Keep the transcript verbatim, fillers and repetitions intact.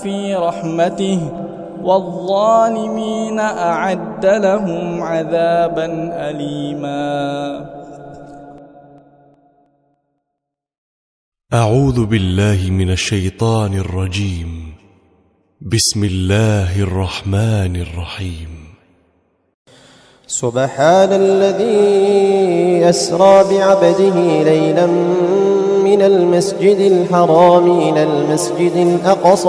في رحمته والظالمين أعد لهم عذابا أليما. أعوذ بالله من الشيطان الرجيم. بسم الله الرحمن الرحيم. سبحان الذي أسرى بعبده ليلا من المسجد الحرام إلى المسجد الأقصى